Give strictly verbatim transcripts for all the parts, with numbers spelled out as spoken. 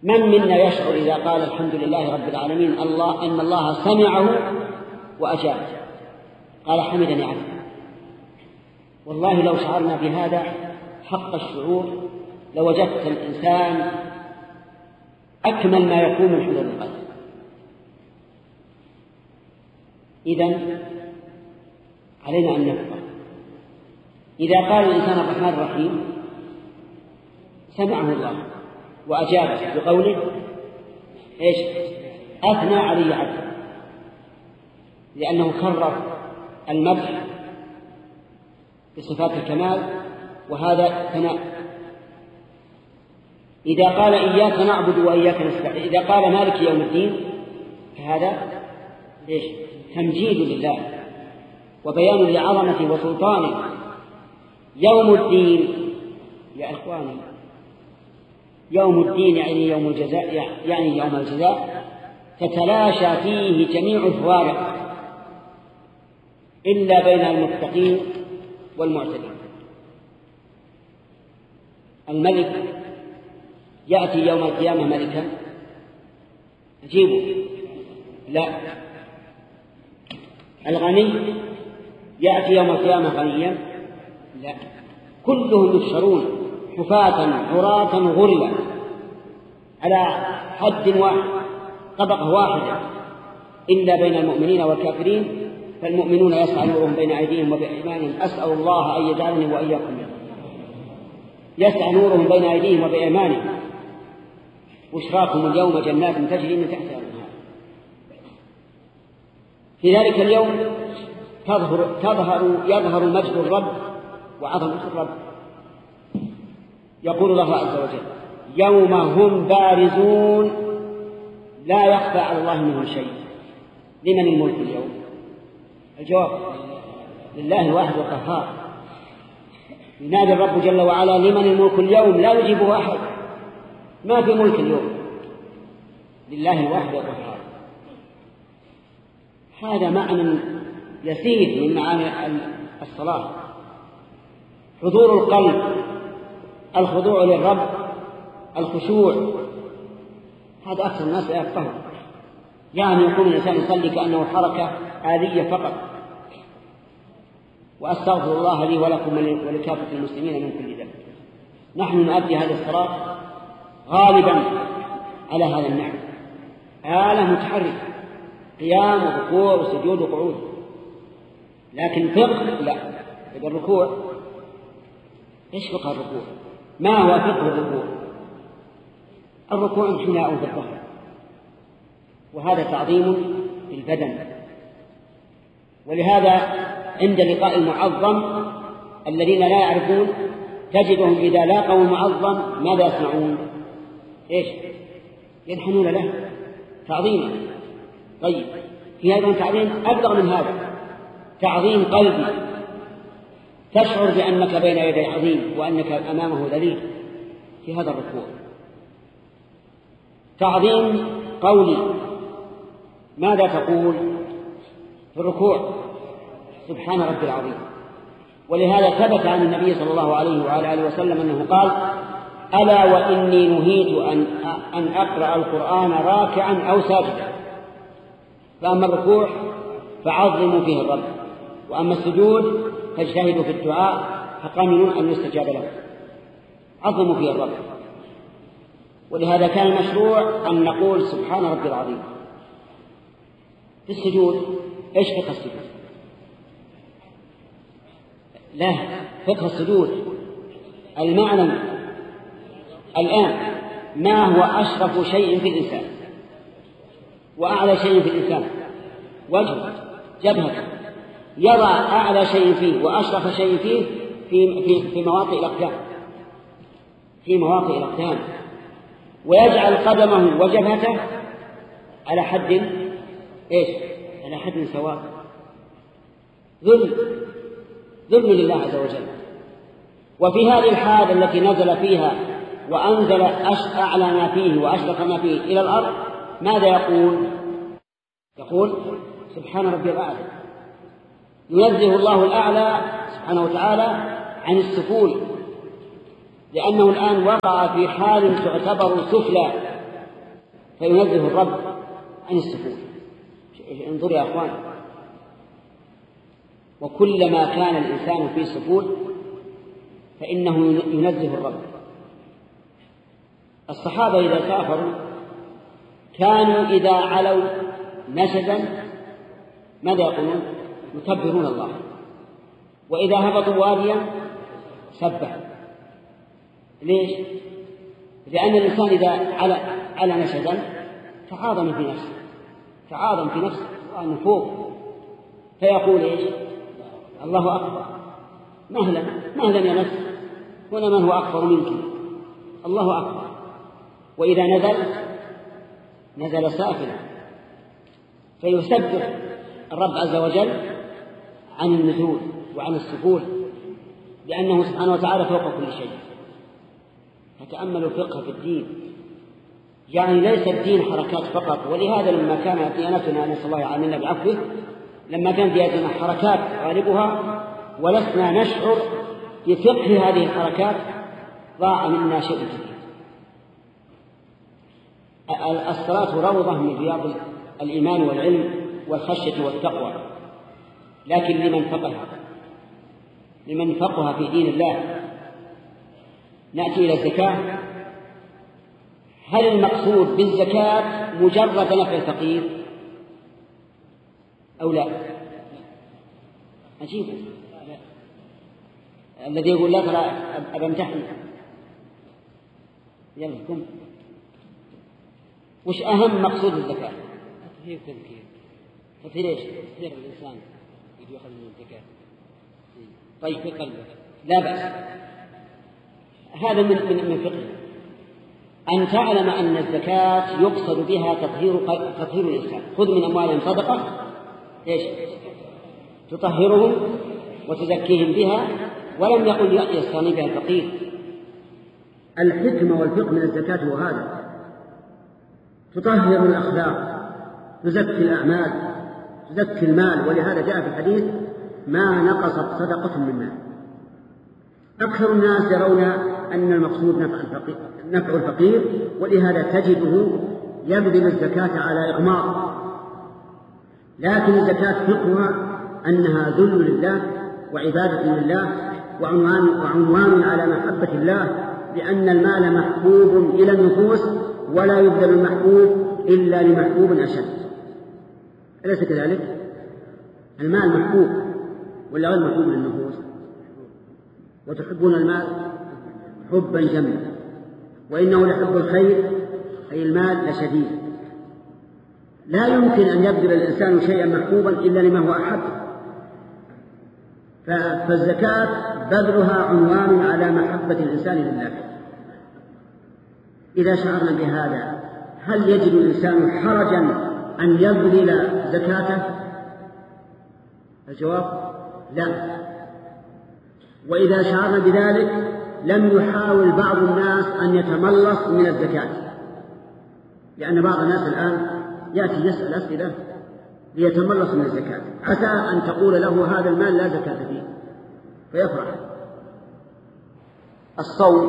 من منا يشعر إذا قال الحمد لله رب العالمين الله أن الله سمعه وأجابه، قال حمدني عبدي؟ والله لو شعرنا بهذا حق الشعور لوجدت الإنسان أكمل ما يكون من حضور القلب. إذن علينا أن نفقه. إذا قال الإنسان الرحمن الرحيم سمعه الله وأجابه بقوله إيش؟ أثنى علي عبدي، لأنه كرر المدح بصفات الكمال، وهذا ثناء. إذا قال إياك نعبد وإياك نستعين، إذا قال مالك يوم الدين، فهذا إيش؟ تمجيد لله وبيان لعظمته وسلطانه. يوم الدين يا إخواني، يوم الدين يعني يوم الجزاء، يعني يوم الجزاء تتلاشى فيه جميع الفوارق إلا بين المتقين والمعتدين. الملك يأتي يوم القيامة ملكا أجيبه؟ لا. الغني يأتي يوم القيامة غنيا؟ لا. كلهم يحشرون حفاة عراة غرلا على حد واحد، طبقة واحدة، إلا بين المؤمنين والكافرين. فالمؤمنون يسعى نورهم بين أيديهم وبأيمانهم، أسأل الله أن يجعلني وإياكم منهم. يسعى نورهم بين أيديهم وبأيمانهم، بشراكم اليوم جنات تجري من تحتها الأنهار. في ذلك اليوم تظهر, تظهر يظهر مجد الرب وعظمة الرب. يقول الله عز وجل يوم هم بارزون لا يخفى على الله منهم شيء. لمن الملك اليوم؟ الجواب لله الواحد القهار. ينادي الرب جل وعلا لمن الملك اليوم؟ لا يجيبه أحد، ما في ملك اليوم، لله الواحد القهار. هذا معنى يسير من معاني الصلاة، حضور القلب، الخضوع للرب، الخشوع. هذا أكثر الناس لا يفقهون، يعني يقوم الإنسان يصلي كأنه حركة آلية فقط. وأستغفر الله لي ولكم ولكافة المسلمين من كل ذنب. نحن نؤدي هذه الصلاة غالبا على هذا النحو، آلة متحركة، قيام وركوع وسجود وقعود. لكن فقه لا. إذا الركوع إيش فقه الركوع؟ ما هو فقه الركوع؟ الركوع انحناء في الظهر، وهذا تعظيم للبدن. ولهذا عند لقاء المعظم الذين لا يعرفون تجدهم إذا لاقوا المعظم ماذا يصنعون؟ إيش؟ ينحنون له تعظيما. طيب في أيضا تعظيم أبلغ من هذا، تعظيم قلبي، تشعر بأنك بين يدي عظيم وأنك أمامه ذليل في هذا الركوع. تعظيم قولي، ماذا تقول في الركوع؟ سبحان ربي العظيم. ولهذا ثبت عن النبي صلى الله عليه وعلى آله وسلم أنه قال ألا وإني نهيت أن, أن أقرأ القرآن راكعا أو ساجدا. فأما الركوع فعظموا فيه الرب، وأما السجود فاجتهدوا في الدعاء فقاملون أن يستجاب له. عظموا فيه الرب. ولهذا كان المشروع أن نقول سبحان ربي العظيم. في السجود إيش فقه السجود؟ لا، فقه السجود المعنى الآن ما هو أشرف شيء في الإنسان وأعلى شيء في الإنسان؟ وجهه، جبهته، يضع أعلى شيء فيه وأشرف شيء فيه في, في, في مواطئ الأقدام، في مواطئ الأقدام، ويجعل قدمه وجبهته على حد إيش؟ على حد سواء. ذل ذل لله عز وجل. وفي هذه الحال التي نزل فيها وأنزل أعلى ما فيه وأشرف ما فيه إلى الأرض، ماذا يقول؟ يقول سبحان ربي الأعلى. ينزه الله الأعلى سبحانه وتعالى عن السفول، لأنه الآن وقع في حال تعتبر سفلى فينزه الرب عن السفول. انظروا يا أخوان، وكلما كان الإنسان في سفول فإنه ينزه الرب. الصحابة إذا سافروا كانوا إذا علوا نشزا ماذا يقولون؟ يكبرون الله، وإذا هبطوا واديا سبحوا. ليش؟ لأن الإنسان إذا على على نشزا تعاظم في نفسه تعاظم في نفسه أنه فوق، فيقول إيش؟ الله أكبر، مهلا مهلا يا نفس، هنا من هو أكبر منك، الله أكبر. وإذا نزل نزل سافلا، فيسبح الرب عز وجل عن النزول وعن السفول، لأنه سبحانه وتعالى فوق كل شيء. فتأملوا الفقه في الدين، يعني ليس الدين حركات فقط. ولهذا لما كان ديانتنا نسأل الله يعاملنا بعفوه، لما كان ديانتنا حركات غالبها ولسنا نشعر بفقه هذه الحركات ضاع منا شيء كثير. الصلاة روضة من رياض الإيمان والعلم والخشية والتقوى، لكن لمن فقه لمن فقه في دين الله. نأتي إلى الزكاة. هل المقصود بالزكاة مجرد نفع الفقير أو لا؟ عجيب، الذي يقول لا ترى أبا امتحن. يلا كم وش أهم مقصود الزكاة؟ تطهير تذكير. تطهير إيش؟ تطهير الإنسان يجي يأخذ من الزكاة. طيب في قلبه لا بأس، هذا من من من فقه. أن تعلم أن الزكاة يقصد بها تطهير تطهير الإنسان. خذ من أموالهم صدقة إيش؟ تطهرهم وتزكيهم بها، ولم يقل يستغني بها الفقير. الحكمة والفقه من الزكاة هو هذا، تطهر الأخلاق، تزكي الأعمال، تزكي المال. ولهذا جاء في الحديث ما نقصت صدقة من مال. أكثر الناس يرون أن المقصود نفع الفقير, نفع الفقير ولهذا تجده يبذل الزكاة على إغماض. لكن الزكاة فقهها أنها ذل لله وعبادة لله وعنوان, وعنوان على محبة الله، لأن المال محبوب إلى النفوس ولا يبذل المحبوب إلا لمحبوب أشد. أليس كذلك؟ المال محبوب ولا غير محبوب للنفوس؟ وتحبون المال حبا جما وإنه لحب الخير أي المال لشديد. لا يمكن أن يبذل الإنسان شيئا محبوبا إلا لما هو أحب. فالزكاة بذلها عنوان على محبة الإنسان لله. إذا شعرنا بهذا هل يجد الإنسان حرجا أن يبذل زكاته؟ الجواب لا. وإذا شعرنا بذلك لم يحاول بعض الناس أن يتملص من الزكاة، لأن بعض الناس الآن يأتي يسأل أسئلة ليتملص من الزكاة، عسى أن تقول له هذا المال لا زكاة فيه فيفرح. الصوم،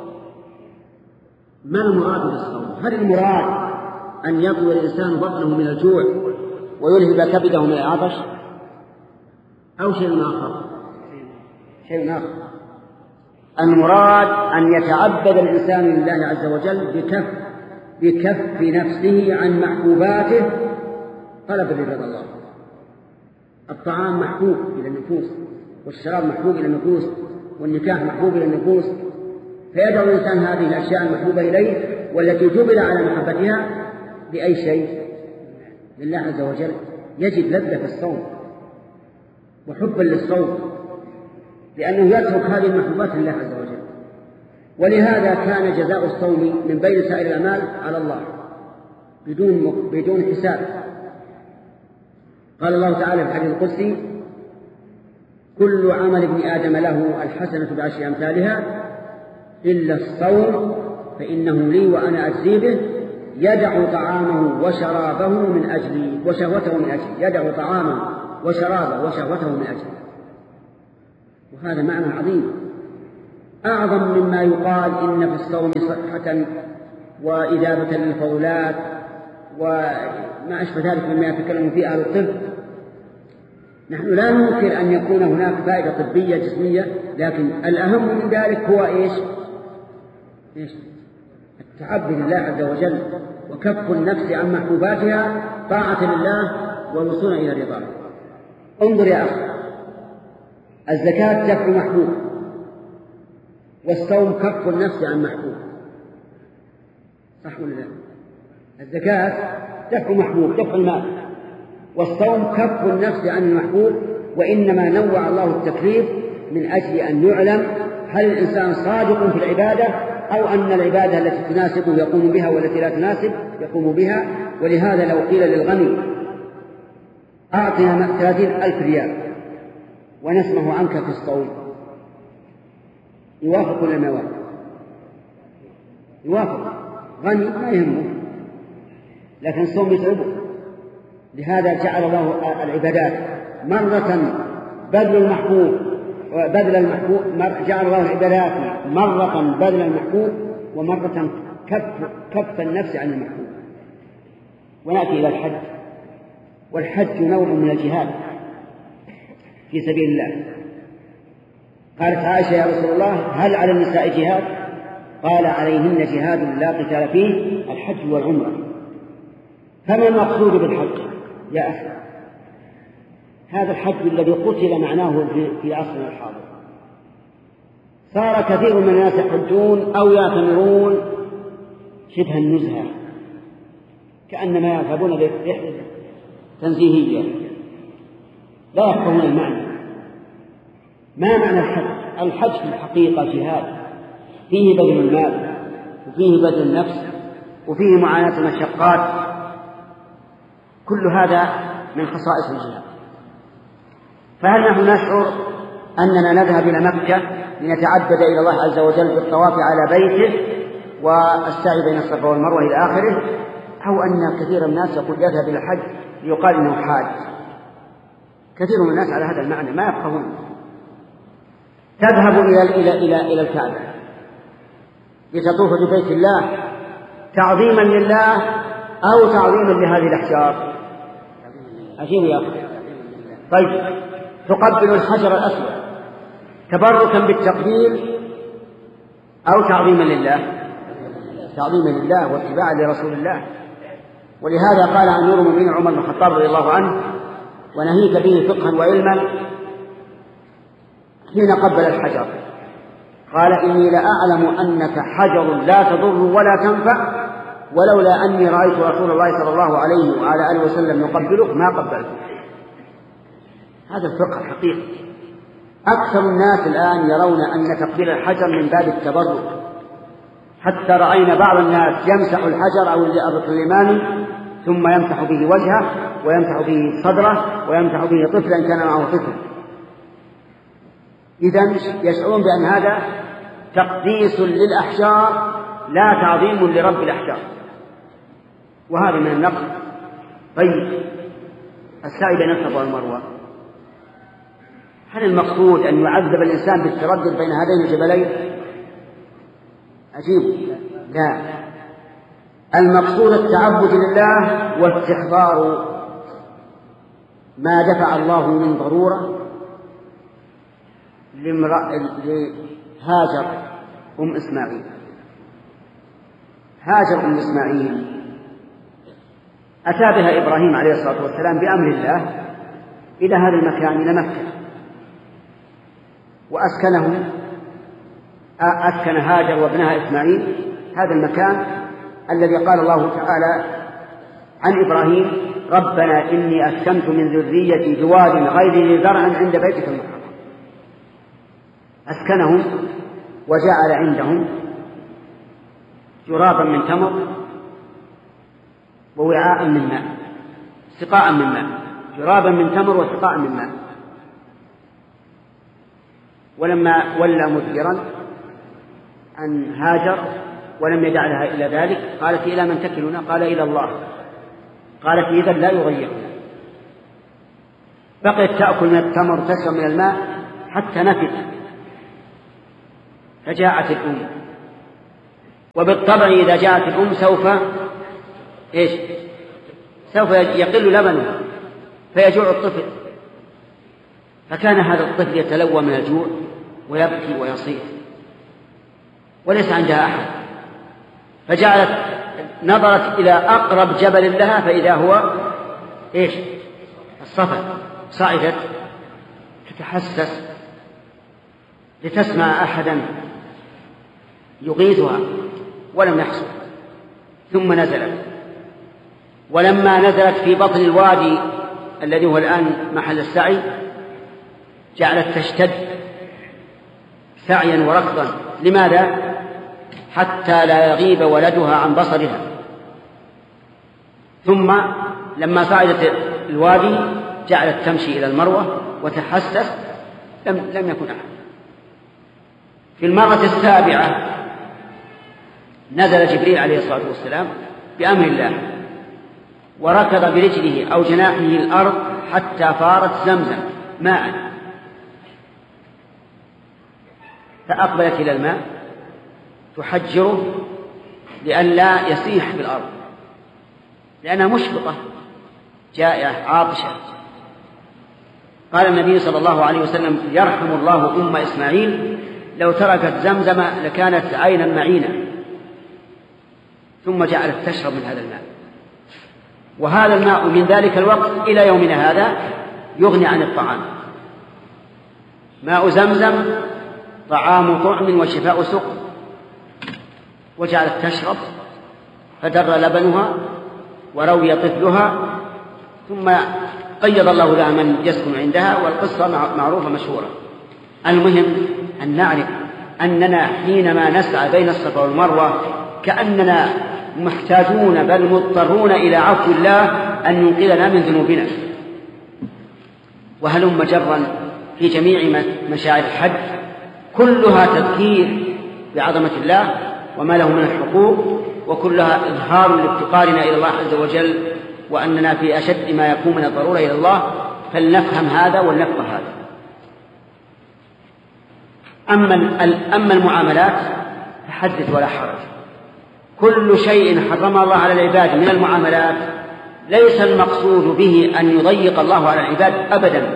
ما المراد بالصوم؟ هل المراد أن يطوي الإنسان بطنه من الجوع ويلهب كبده من العطش، أو شيء آخر؟ شيء آخر. المراد أن يتعبد الإنسان لله عز وجل بكف بكف نفسه عن محبوباته طلبا لرضا الله. الطعام محبوب إلى النفوس، والشراب محبوب إلى النفوس، والنكاح محبوب إلى النفوس، فيدعو الإنسان هذه الأشياء المحبوبة إليه والتي جبل على محبتها بأي شيء؟ لله عز وجل. يجد لذة في الصوم وحبا للصوم، لأنه يترك هذه المحبوبات لله عز وجل. ولهذا كان جزاء الصوم من بين سائر الأعمال على الله بدون بدون حساب. قال الله تعالى في الحديث القدسي: كل عمل ابن آدم له الحسنة بعشر أمثالها إلا الصوم فإنه لي وأنا أجزي به، يدع طعامه وشرابه من أجلي وشهوته من أجلي، يدع طعامه وشرابه وشهوته من أجلي. وهذا معنى عظيم أعظم مما يقال إن في الصوم صحة وإجابة للفضلات وما أشبه ذلك مما يتكلم فيه أهل الطب. نحن لا ننكر أن يكون هناك فائدة طبية جسمية، لكن الأهم من ذلك هو إيش؟ إيش؟ التعبد لله عز وجل وكف النفس عن محبوباتها طاعة لله والوصول إلى رضاه. انظر يا أخي، الزكاة دفع محبوب، والصوم كف النفس عن محبوب، صح ولا لا؟ الزكاة دفع محبوب، دفع المال، والصوم كف النفس عن المحبوب. وإنما نوع الله التكليف من أجل أن يعلم هل الإنسان صادق في العبادة أو أن العبادة التي تناسبه يقوم بها والتي لا تناسب يقوم بها. ولهذا لو قيل للغني أعطنا ثلاثين ألف ريال ونسمه عنك في الصوم، يوافق ولا ما يوافق؟ يوافق، غني ما يهمه، لكن الصوم يتعبه. لهذا جعل الله العبادات مرة بذل المحبوب بذل المحبوب جعل الله العبادات مرة بذل المحبوب ومرة كف كف النفس عن المحبوب. ونأتي إلى الحج، والحج نوع من الجهاد في سبيل الله. قالت عائشة يا رسول الله هل على النساء جهاد؟ قال عليهن جهاد لا قتال فيه، الحج والعمرة. فما المقصود بالحج يا أخي؟ هذا الحج الذي قتل معناه في عصرنا الحاضر. صار كثير من الناس يحجون أو يعتمرون شبه النزهة، كأنما يذهبون لرحلة تنزيهية، لا يفهمون المعنى. ما معنى الحج؟ الحج في الحقيقة جهاد فيه بذل المال وفيه بذل النفس وفيه معاناة المشقات، كل هذا من خصائص الجهاد. فهل نحن نشعر أننا نذهب إلى مكة لنتعبد إلى الله عز وجل بالطواف على بيته والسعي بين الصفا والمروة إلى آخره، أو أن كثير من الناس يقول يذهب إلى الحج ليقال إنه حاج؟ كثير من الناس على هذا المعنى ما يفقهون. تذهب إلى إلى إلى إلى الكعبة لتطوف ببيت الله تعظيما لله أو تعظيما لهذه الأحجار؟ عجيب يا أخي. طيب، تقبل الحجر الأسود تبركا بالتقبيل أو تعظيما لله؟ تعظيما لله واتباعا لرسول الله. ولهذا قال أمير المؤمنين عمر بن الخطاب رضي الله عنه ونهيك به فقها وعلما حين قبل الحجر، قال إني لأعلم أنك حجر لا تضر ولا تنفع، ولولا أني رأيت رسول الله صلى الله عليه وعلى آله وسلم يقبلك ما قبلته. هذا الفقه الحقيقي. أكثر الناس الآن يرون أن تقبيل الحجر من باب التبرك، حتى رأينا بعض الناس يمسح الحجر أو الركن اليماني ثم يمسح به وجهه ويمسح به صدره ويمسح به طفلا كان معه طفل. إذن يشعرون بأن هذا تقديس للأحجار لا تعظيم لرب الأحجار، وهذا من النقص. طيب، السعي بين الصفا والمروة، هل المقصود أن يعذب الإنسان بالتردد بين هذين الجبلين؟ عجيب، لا، المقصود التعبد لله واستحضار ما دفع الله من ضرورة لهاجر أم إسماعيل. هاجر أم إسماعيل أتى بها إبراهيم عليه الصلاة والسلام بأمر الله إلى هذا المكان، إلى مكة، وأسكنهم أسكن هاجر وابنها إسماعيل هذا المكان الذي قال الله تعالى عن إبراهيم ربنا إني أسكنت من ذريتي بواد غير ذي زرع عند بيتك المحرم. أسكنهم وجعل عندهم جرابا من تمر ووعاء من ماء، سقاء من ماء، جرابا من تمر وسقاء من ماء. ولما ولى مدبرا عن هاجر ولم يدع لها إلا ذلك قالت إلى من تكلنا؟ قال إلى الله. قالت إذا لا يغيرنا. بقيت تأكل من التمر تشرب من الماء حتى نفت، فجاءت الأم، وبالطبع إذا جاءت الأم سوف إيش سوف يقل لبنها فيجوع الطفل. فكان هذا الطفل يتلوى من الجوع ويبكي ويصيح وليس عندها أحد، فجعلت نظرت إلى أقرب جبل لها فإذا هو إيش؟ الصفا. صعدت تتحسس لتسمع أحدا يغيثها ولم يحصل، ثم نزلت. ولما نزلت في بطن الوادي الذي هو الآن محل السعي جعلت تشتد سعيا وركضا. لماذا؟ حتى لا يغيب ولدها عن بصرها. ثم لما صعدت الوادي جعلت تمشي إلى المروة وتحسس، لم, لم يكن أحد. في المرة السابعة نزل جبريل عليه الصلاة والسلام بأمر الله وركض برجله أو جناحه الأرض حتى فارت زمزم ماء، فأقبلت إلى الماء تحجره لئلا يصيح في الأرض، لأنها مشفقة جائعة عاطشة. قال النبي صلى الله عليه وسلم: يرحم الله أم إسماعيل، لو تركت زمزم لكانت عينا معينة. ثم جعلت تشرب من هذا الماء، وهذا الماء من ذلك الوقت إلى يومنا هذا يغني عن الطعام. ماء زمزم طعام طعم وشفاء سقم. وجعلت تشرب فدر لبنها وروي طفلها، ثم قيض الله لها من يسكن عندها، والقصة معروفة مشهورة. المهم أن نعرف أننا حينما نسعى بين الصفا والمروة كأننا محتاجون بل مضطرون إلى عفو الله أن ينقذنا من ذنوبنا. وهلم جرا في جميع مشاعر الحج كلها تذكير بعظمة الله وما له من الحقوق، وكلها إظهار لافتقارنا إلى الله عز وجل، وأننا في أشد ما يكون من الضرورة إلى الله، فلنفهم هذا ولنفقه هذا. أما أما المعاملات فحدث ولا حرج. كل شيء حرم الله على العباد من المعاملات ليس المقصود به أن يضيق الله على العباد أبدا.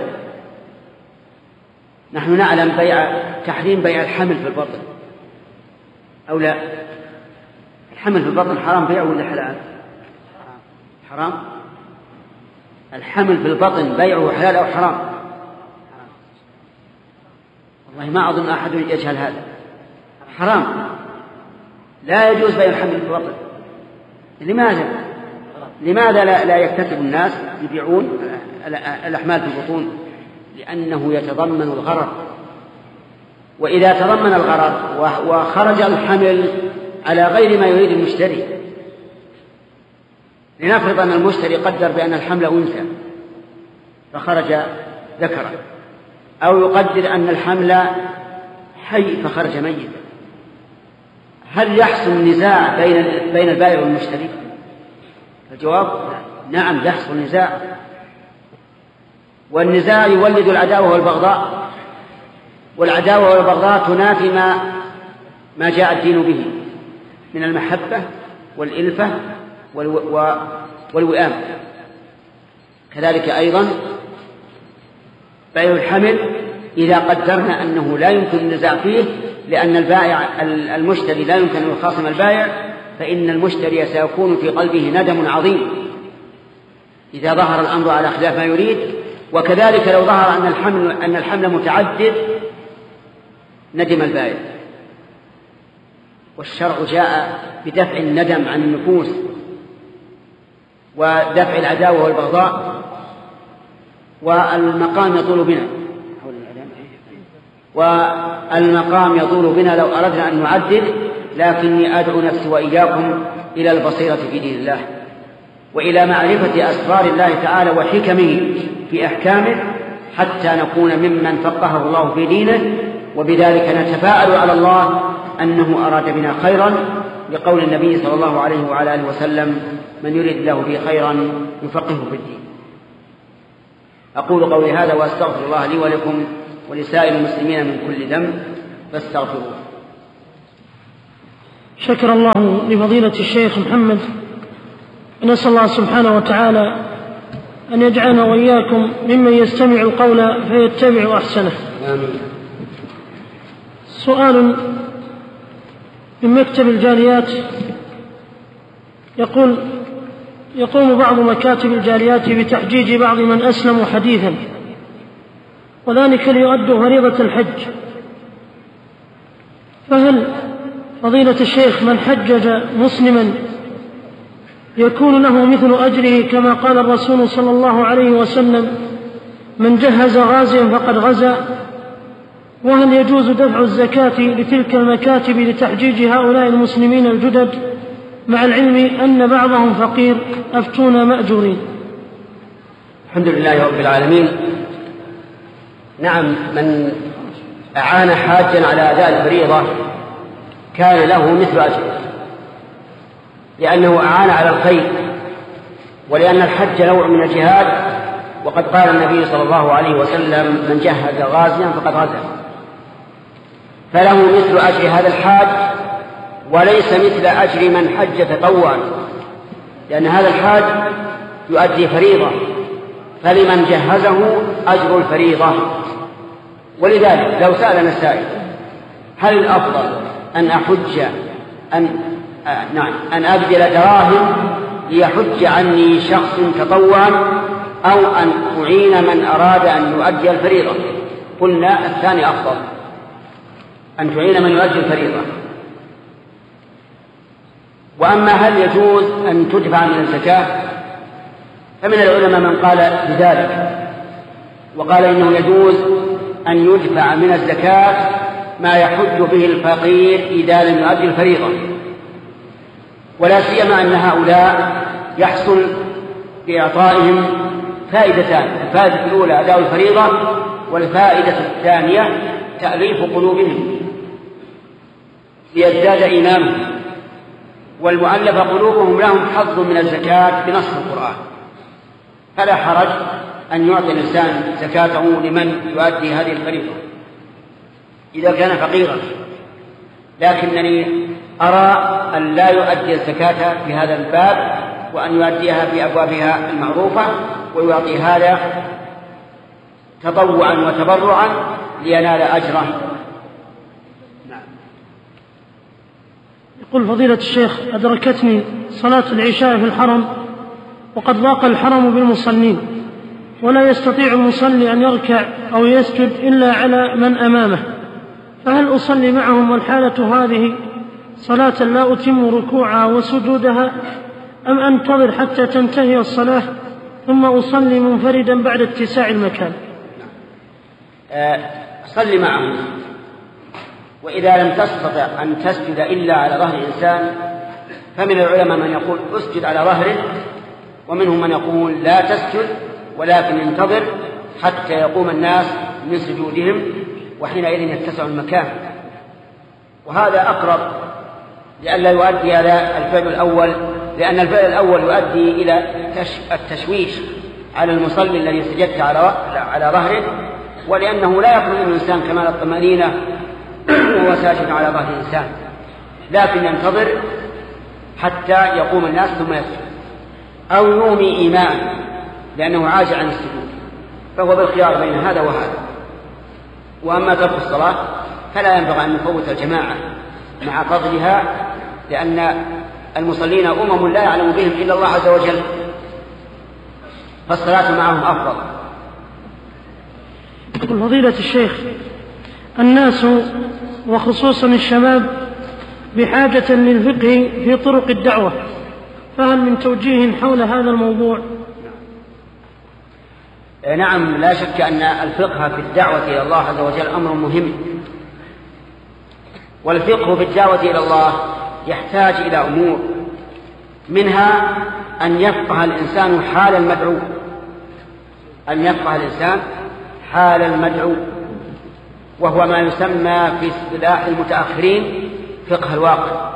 نحن نعلم بيع تحريم بيع الحمل في البطن أو لا؟ الحمل في البطن حرام بيع ولا حلال؟ حرام. الحمل في البطن بيعه حلال أو حرام؟ والله ما أظن أحد يجهل هذا. حرام، لا يجوز بيع الحمل في البطن. لماذا؟ لماذا لا, لا يكتسب الناس يبيعون الأحمال في البطون؟ لأنه يتضمن الغرر، وإذا تضمن الغرر وخرج الحمل على غير ما يريد المشتري، لنفرض أن المشتري قدر بأن الحمل أنثى فخرج ذكرا، أو يقدر أن الحمل حي فخرج ميتا، هل يحصل نزاع بين بين البائع والمشتري؟ الجواب نعم، يحصل نزاع، والنزاع يولد العداوة والبغضاء، والعداوة والبغضاء تنافي ما ما جاء الدين به من المحبة والإلفة والوئام. كذلك أيضا بيع الحمل إذا قدرنا أنه لا يمكن النزاع فيه لأن البائع المشتري لا يمكن أن يخاصم البائع، فإن المشتري سيكون في قلبه ندم عظيم إذا ظهر الأمر على خلاف ما يريد. وكذلك لو ظهر أن الحمل أن الحمل متعدد ندم البائع. والشرع جاء بدفع الندم عن النفوس ودفع العداوة والبغضاء، والمقام يطول بنا والمقام يطول بنا لو أردنا أن نعدد، لكني أدعو نفسي وإياكم إلى البصيرة في دين الله وإلى معرفة أسرار الله تعالى وحكمه في أحكامه، حتى نكون ممن فقهه الله في دينه، وبذلك نتفاءل على الله أنه أراد بنا خيرا، لقول النبي صلى الله عليه وعلى آله وسلم: من يريد الله به خيرا يفقهه في الدين. أقول قولي هذا وأستغفر الله لي ولكم ولسائر المسلمين من كل ذنب فاستغفروه. شكر الله لفضيلة الشيخ محمد نسأل الله سبحانه وتعالى أن يجعلنا وإياكم ممن يستمع القول فيتبع أحسنه. آمين. سؤال من مكتب الجاليات يقول: يقوم بعض مكاتب الجاليات بتحجيج بعض من أسلموا حديثا، وذلك ليؤدوا فريضة الحج، فهل فضيلة الشيخ من حجج مسلما يكون له مثل أجره كما قال الرسول صلى الله عليه وسلم: من جهز غازيا فقد غزا؟ وهل يجوز دفع الزكاة لتلك المكاتب لتحجيج هؤلاء المسلمين الجدد مع العلم أن بعضهم فقير؟ أفتونا مأجورين. الحمد لله رب العالمين. نعم، من أعان حاجا على أداء الفريضة كان له مثل أجره، لأنه أعان على الخير، ولأن الحج نوع من الجهاد، وقد قال النبي صلى الله عليه وسلم: من جهز غازيا فقد غزا. فله مثل أجر هذا الحاج وليس مثل أجر من حج تطوعا، لأن هذا الحاج يؤدي فريضة، فلمن جهزه أجر الفريضة. ولذلك لو سألنا السائل: هل الأفضل أن أحج أن آه نعم أن أبذل دراهم ليحج عني شخص تطوعا، أو أن أعين من أراد أن يؤدي الفريضة؟ قلنا الثاني أفضل، أن تعين من يؤدي الفريضة. وأما هل يجوز أن تدفع من الزكاة، فمن العلماء من قال بذلك وقال إنه يجوز أن يدفع من الزكاة ما يحج به الفقير إذا لم يؤدي الفريضة، ولا سيما أن هؤلاء يحصل بإعطائهم فائدتان: الفائدة الأولى أداء الفريضة، والفائدة الثانية تأليف قلوبهم ليزداد إيمانهم. والمؤلف قلوبهم لهم حظ من الزكاة بنص القرآن، فلا حرج أن يعطي الإنسان زكاته لمن يؤدي هذه الفريضة إذا كان فقيرا. لكنني أرى أن لا يؤدي الزكاة في هذا الباب، وأن يؤديها في أبوابها المعروفة، ويعطي هذا تطوعا وتبرعا لينال أجره. نعم. يقول فضيلة الشيخ: أدركتني صلاة العشاء في الحرم، وقد ضاق الحرم بالمصلين، ولا يستطيع المصلي أن يركع أو يسجد إلا على من أمامه، فهل أصلي معهم والحالة هذه صلاة لا أتم ركوعها وسجودها، أم أنتظر حتى تنتهي الصلاة ثم أصلي منفردا بعد اتساع المكان؟ أه صلي معهم، وإذا لم تستطع أن تسجد إلا على ظهر الإنسان فمن العلماء من يقول اسجد على ظهره، ومنهم من يقول لا تسجد ولكن انتظر حتى يقوم الناس من سجودهم، وحينئذ يتسع المكان. وهذا أقرب لئلا يؤدي إلى الفعل الأول، لأن الفعل الأول يؤدي إلى التشويش على المصلي الذي سجدت على ظهره، ولأنه لا يخرج الإنسان كمال الطمأنينة وهو ساجد على ظهر الإنسان، لكن ينتظر حتى يقوم الناس ثم يسجد، أو يومي إيماء لأنه عاجز عن السجود، فهو بالخيار بين هذا وهذا. وأما ترك الصلاة فلا ينبغي أن نفوت الجماعة مع فضلها، لأن المصلين أمم لا يعلم بهم إلا الله عز وجل، فالصلاة معهم أفضل. يقول فضيلة الشيخ: الناس وخصوصا الشباب بحاجة للفقه في طرق الدعوة، فهل من توجيه حول هذا الموضوع؟ نعم، لا شك أن الفقه في الدعوة إلى الله عز وجل أمر مهم، والفقه في الدعوة إلى الله يحتاج إلى أمور، منها أن يفقه الإنسان حال المدعو، أن يفقه الإنسان حال المدعو، وهو ما يسمى في اصطلاح المتأخرين فقه الواقع،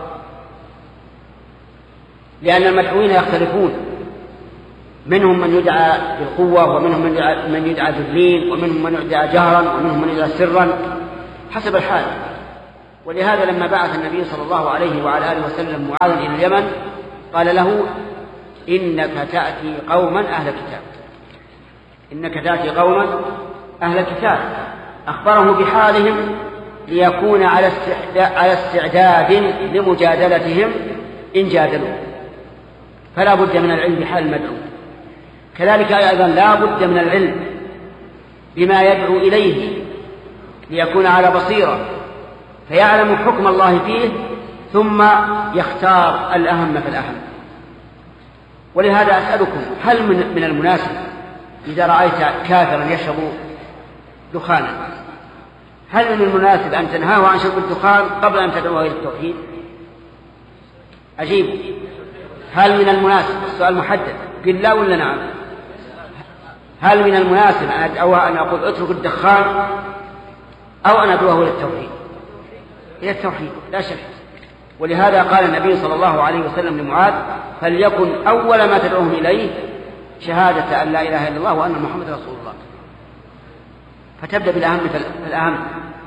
لأن المدعوين يختلفون، منهم من يدعى بالقوة، ومنهم من يدعى, من يدعى باللين، ومنهم من يدعى جهرا، ومنهم من يدعى سرا حسب الحال. ولهذا لما بعث النبي صلى الله عليه وعلى آله وسلم معاذا إلى اليمن قال له: إنك تأتي قوما أهل كتاب، إنك تأتي قوما أهل كتاب، أخبره بحالهم ليكون على استعداد لمجادلتهم إن جادلوا، فلا بد من العلم بحال المدعو. كذلك أيضا لا بد من العلم بما يدعو إليه ليكون على بصيرة فيعلم حكم الله فيه ثم يختار الأهم فالأهم. ولهذا أسألكم، هل من المناسب إذا رأيت كافرا يشرب دخانا، هل من المناسب أن تنهاه عن شرب الدخان قبل أن تدعوه إلى التوحيد؟ أجيب، هل من المناسب؟ السؤال محدد، قل لا ولا نعم. هل من المناسب أن أدعوها أن أقول اترك الدخان أو أن أدعوه إلى التوحيد؟ إلى التوحيد لا شك. ولهذا قال النبي صلى الله عليه وسلم لمعاذ: فليكن أول ما تدعوهم إليه شهادة أن لا إله إلا الله وأن محمد رسول الله. فتبدأ بالأهم فالأهم.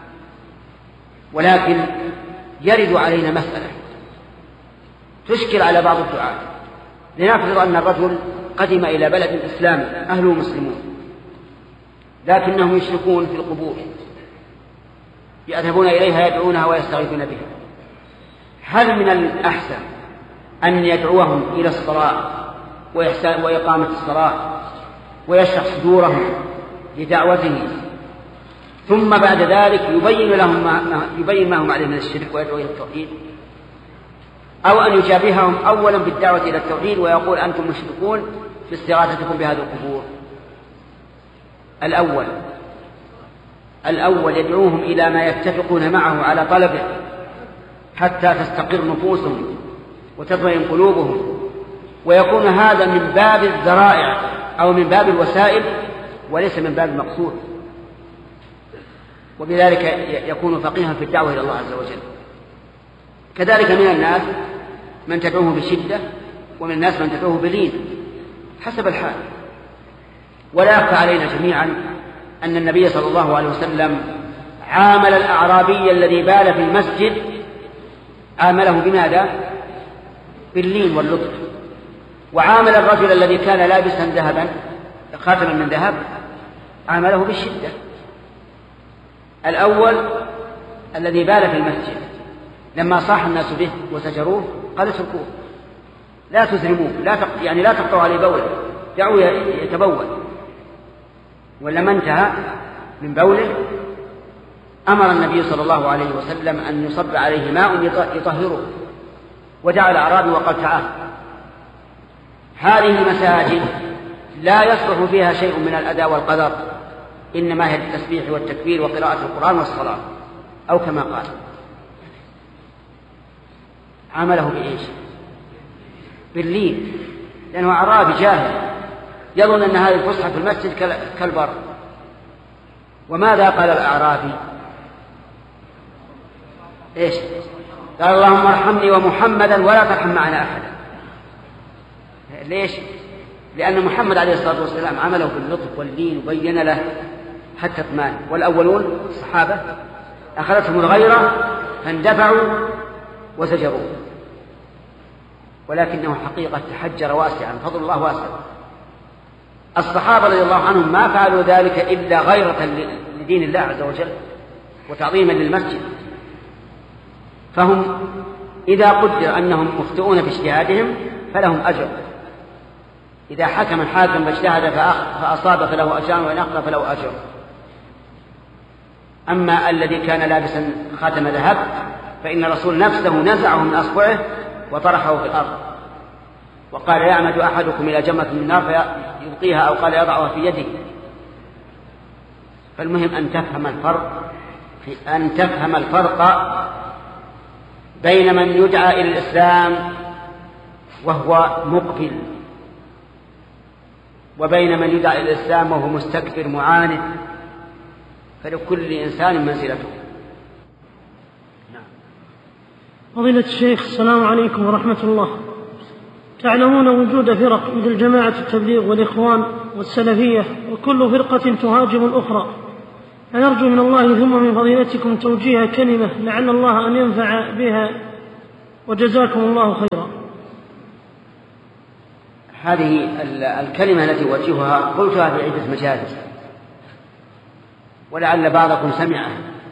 ولكن يرد علينا مسألة تشكل على بعض الدعاة. لنفرض أن الرجل قدم إلى بلد إسلامي أهله مسلمون لكنهم يشركون في القبور، يذهبون إليها يدعونها ويستغيثون بها. هل من الأحسن أن يدعوهم إلى الصلاة وإقامة الصلاة ويشرح صدورهم لدعوته ثم بعد ذلك يبين لهم ما يبين ما هم عليه من الشرك ويدعو إلى التوحيد، أو أن يشابههم أولا بالدعوة إلى التوحيد ويقول أنتم مشركون باستغاثتكم بهذه القبور؟ الأول الأول يدعوهم إلى ما يتفقون معه على طلبه حتى تستقر نفوسهم وتطمئن قلوبهم، ويكون هذا من باب الذرائع أو من باب الوسائل وليس من باب المقصود، وبذلك يكون فقيها في الدعوة إلى الله عز وجل. كذلك من الناس من تدعوه بشدة ومن الناس من تدعوه بلين حسب الحال. ولا يخفى علينا جميعا أن النبي صلى الله عليه وسلم عامل الأعرابي الذي بال في المسجد عامله بماذا؟ باللين واللطف. وعامل الرجل الذي كان لابسا ذهبا خاتما من ذهب عامله بالشدة. الأول الذي بال في المسجد لما صاح الناس به وسجروه قال اتركوه لا تزرموه، لا تق... يعني لا تقطعوا عليه بوله، دعوه يتبول. ولما انتهى من بوله أمر النبي صلى الله عليه وسلم أن يصب عليه ماء يطهره، ودعا الأعرابي وقال: تعال، هذه المساجد لا يصلح فيها شيء من الأداء والقدر، إنما هي التسبيح والتكبير وقراءة القرآن والصلاة، أو كما قال. عمله بإيش؟ باللين، لأنه أعرابي جاهل يظن أن هذه الفسحة في المسجد كالبر. وماذا قال الأعرابي؟ إيش؟ قال: اللهم ارحمني ومحمدا ولا ترحم معنا أحدا. ليش؟ لأن محمد عليه الصلاة والسلام عمله باللطف واللين وبين له حتى اطمئن. والأولون الصحابة أخذتهم الغيرة فاندفعوا وزجروه، ولكنه حقيقة تحجر واسعا، فضل الله واسع. الصحابة رضي الله عنهم ما فعلوا ذلك إلا غيرة لدين الله عز وجل وتعظيما للمسجد، فهم إذا قدر أنهم مخطئون في اجتهادهم فلهم أجر. إذا حكم الحاكم فاجتهد فأصاب فله أجر وإن أخطأ فله أجر. أما الذي كان لابسا خاتم ذهب فإن الرسول نفسه نزعه من أصبعه وطرحه في الأرض وقال: يعمد أحدكم إلى جمرة من النار فيلقيها، أو قال يضعها في يده. فالمهم أن تفهم الفرق أن تفهم الفرق بين من يدعى إلى الإسلام وهو مقبل وبين من يدعى إلى الإسلام وهو مستكبر معاند، فلكل إنسان منزلته. نعم. فضيلة الشيخ، السلام عليكم ورحمة الله. تعلمون وجود فرق مثل جماعة التبليغ والإخوان والسلفية، وكل فرقة تهاجم الأخرى، فنرجو من الله ثم من فضيلتكم توجيه كلمة لعل الله أن ينفع بها، وجزاكم الله خيرا. هذه الكلمة التي أوجهها قلتها في عدة مجالس، ولعل بعضكم سمعه،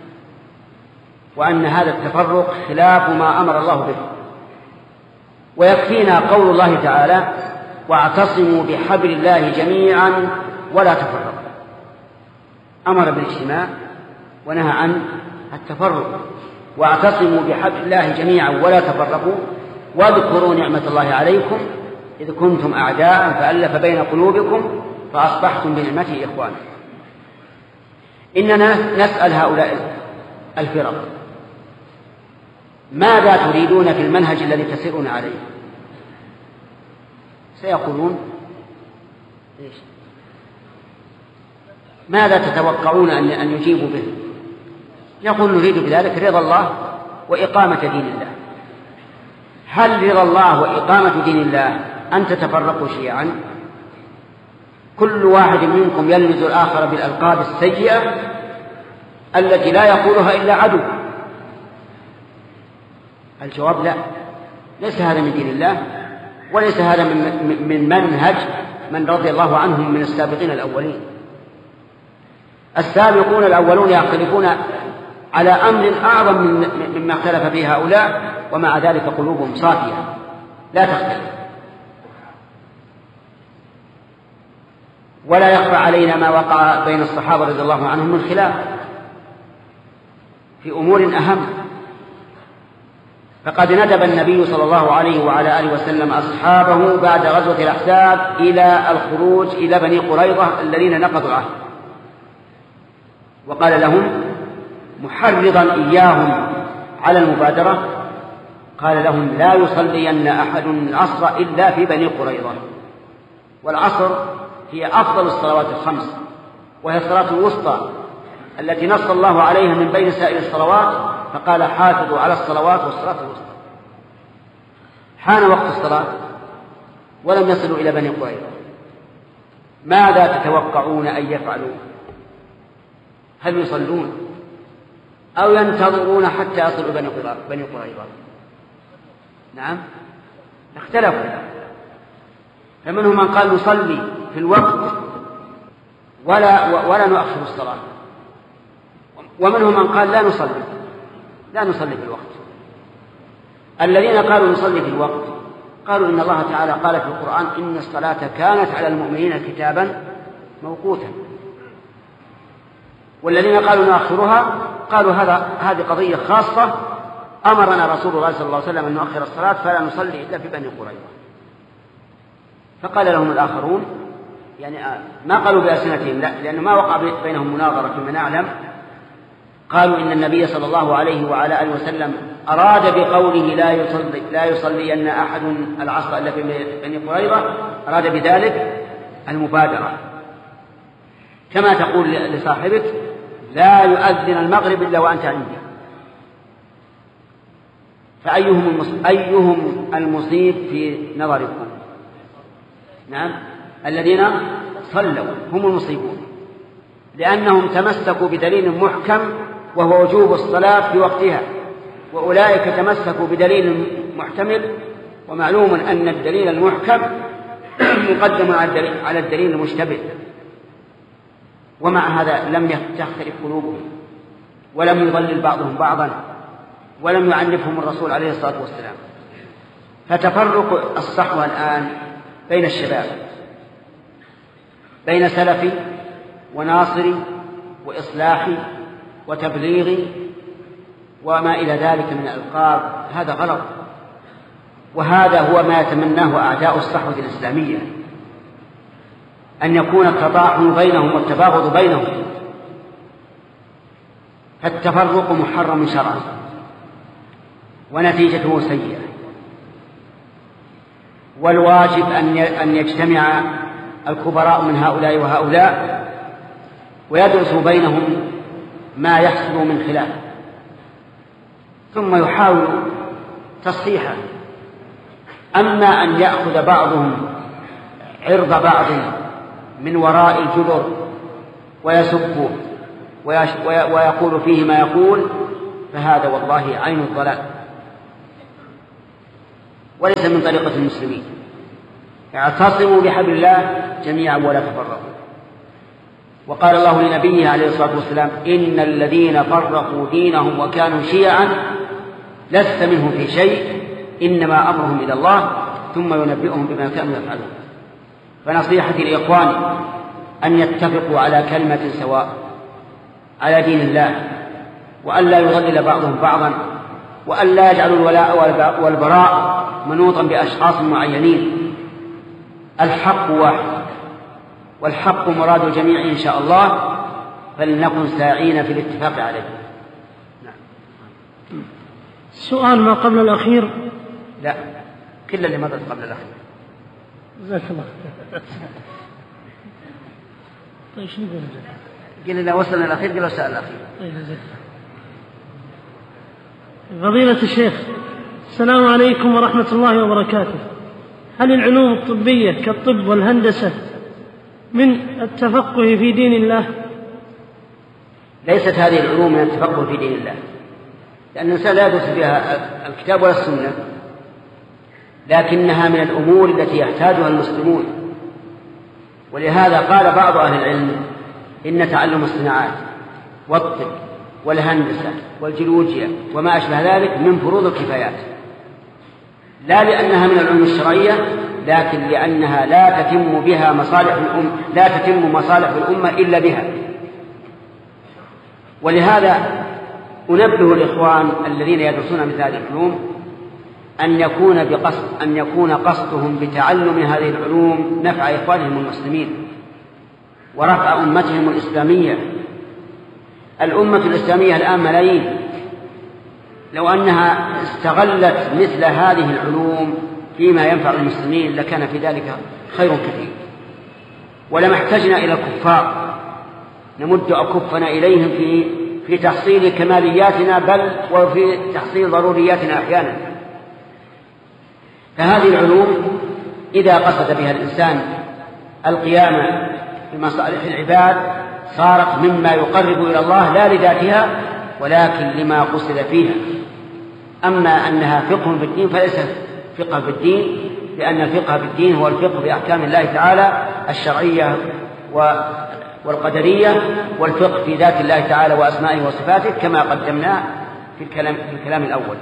وأن هذا التفرق خلاف ما أمر الله به. ويكفينا قول الله تعالى: واعتصموا بحبل الله جميعا ولا تفرقوا. أمر بالاجتماع ونهى عن التفرق. واعتصموا بحبل الله جميعا ولا تفرقوا واذكروا نعمة الله عليكم إذ كنتم أعداء فألف بين قلوبكم فأصبحتم بنعمته إخوانا. إننا نسأل هؤلاء الفرق: ماذا تريدون في المنهج الذي تسيرون عليه؟ سيقولون: إيش؟ ماذا تتوقعون أن يجيبوا به؟ يقول: نريد بذلك رضا الله وإقامة دين الله. هل رضا الله وإقامة دين الله أن تتفرقوا شيعا؟ كل واحد منكم يلمز الآخر بالألقاب السيئة التي لا يقولها إلا عدو. الجواب: لا، ليس هذا من دين الله، وليس هذا من منهج من رضي الله عنهم من السابقين الأولين. السابقون الأولون يختلفون على أمر أعظم مما اختلف فيه هؤلاء، ومع ذلك قلوبهم صافية لا تختلف. ولا يخفى علينا ما وقع بين الصحابة رضي الله عنهم من خلاف في أمور أهم. فقد ندب النبي صلى الله عليه وعلى آله وسلم أصحابه بعد غزوة الأحزاب إلى الخروج إلى بني قريظة الذين نقضوا العهد، وقال لهم محرضا إياهم على المبادرة، قال لهم: لا يصلين أحد العصر إلا في بني قريظة. والعصر هي أفضل الصلوات الخمس، وهي الصلاة الوسطى التي نص الله عليها من بين سائر الصلوات، فقال: حافظوا على الصلوات والصلاة الوسطى. حان وقت الصلاة ولم يصلوا إلى بني قريظة، ماذا تتوقعون أن يفعلوا؟ هل يصلون أو ينتظرون حتى يصلوا بني قريظة؟ نعم، اختلفوا. فمنهم من قال: نصلي في الوقت ولا ولا نؤخر الصلاة، ومنهم من قال: لا نصلي لا نصلي في الوقت. الذين قالوا نصلي في الوقت قالوا: إن الله تعالى قال في القرآن: إن الصلاة كانت على المؤمنين كتابا موقوتا. والذين قالوا نؤخرها قالوا هذا هذه قضية خاصة، أمرنا رسول الله صلى الله عليه وسلم أن نؤخر الصلاة فلا نصلي إلا في بني قريظة. فقال لهم الآخرون، يعني ما قالوا بألسنتهم، لا، لأنه ما وقع بينهم مناظرة فيما نعلم، قالوا إن النبي صلى الله عليه وعلى آله وسلم أراد بقوله لا يصلي لا يصلين أحد العصر إلا في بني قريظة، أراد بذلك المبادرة، كما تقول لصاحبك: لا يؤذن المغرب إلا وأنت عندي. فأيهم أيهم المصيب في نظركم؟ نعم، الذين صلوا هم المصيبون، لأنهم تمسكوا بدليل محكم وهو وجوب الصلاة في وقتها، وأولئك تمسكوا بدليل محتمل، ومعلوم أن الدليل المحكم مقدم على الدليل المشتبه. ومع هذا لم تختلف قلوبهم، ولم يضلل بعضهم بعضا، ولم يعنفهم الرسول عليه الصلاة والسلام. فتفرق الصحوة الآن بين الشباب، بين سلفي وناصري وإصلاحي وتبليغي وما إلى ذلك من الألقاب، هذا غلط، وهذا هو ما يتمناه أعداء الصحوة الإسلامية، أن يكون التطاحن بينهم والتباغض بينهم. فالتفرق محرم شرعا ونتيجته سيئة، والواجب أن يجتمع الكبراء من هؤلاء وهؤلاء ويدرسوا بينهم ما يحصل من خلاف، ثم يحاولوا تصحيحه. أما أن يأخذ بعضهم عرض بعض من وراء الجدر ويسبه ويقول فيه ما يقول، فهذا والله عين الضلال وليس من طريقة المسلمين. اعتصموا بحبل الله جميعا ولا تفرقوا. وقال الله لنبيه عليه الصلاة والسلام إن الذين فرقوا دينهم وكانوا شيعا لست منهم في شيء إنما أمرهم إلى الله ثم ينبئهم بما كانوا يفعلون. فنصيحتي لإخواني أن يتفقوا على كلمة سواء على دين الله، وأن لا يضلل بعضهم بعضا، وأن لا يجعلوا الولاء والبراء منوطا بأشخاص معينين. الحق واحد والحق مراد الجميع إن شاء الله، فلنكن ساعين في الاتفاق عليه. نعم. السؤال ما قبل الأخير. لا، كل اللي مضت قبل الأخير. جزاك الله. طيب شنو نقول؟ قل إذا وصلنا الأخير قل السؤال الأخير. طيب جزاك الله. فضيلة الشيخ، السلام عليكم ورحمة الله وبركاته. هل العلوم الطبية كالطب والهندسة من التفقه في دين الله؟ ليست هذه العلوم من التفقه في دين الله، لأن الإنسان لا يدرس فيها الكتاب ولا السنة، لكنها من الأمور التي يحتاجها المسلمون. ولهذا قال بعض أهل العلم إن تعلم الصناعات والطب والهندسة والجيولوجيا وما أشبه ذلك من فروض الكفايات، لا لأنها من العلوم الشرعية، لكن لأنها لا تتم بها مصالح الأمة، لا تتم مصالح الأمة إلا بها. ولهذا أنبه الإخوان الذين يدرسون مثل هذه العلوم أن يكون بقصد أن يكون قصدهم بتعلم هذه العلوم نفع إخوانهم المسلمين ورفع أمتهم الإسلامية. الأمة الإسلامية الآن ملايين، لو أنها استغلت مثل هذه العلوم فيما ينفع المسلمين لكان في ذلك خير كثير. ولما احتجنا إلى الكفار نمد أكفنا إليهم في في تحصيل كمالياتنا بل وفي تحصيل ضرورياتنا أحيانا. فهذه العلوم إذا قصد بها الإنسان القيام بمصالح العباد صارت مما يقرب إلى الله لا لذاتها ولكن لما قصد فيها. أما أنها فقه في الدين فليس فقه في الدين، لأن الفقه في الدين هو الفقه بأحكام الله تعالى الشرعية والقدرية، والفقه في ذات الله تعالى وأسمائه وصفاته كما قدمنا في الكلام, في الكلام الأول.